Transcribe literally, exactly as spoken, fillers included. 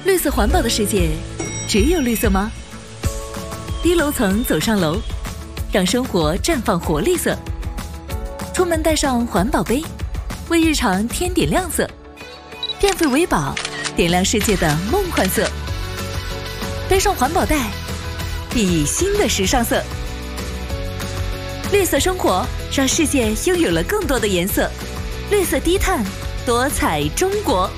绿色环保的世界，只有绿色吗？低楼层走上楼，让生活绽放活力色。出门带上环保杯，为日常添点亮色。电费为宝，点亮世界的梦幻色。背上环保袋，熠熠新的时尚色。绿色生活，让世界拥有了更多的颜色。绿色低碳，多彩中国。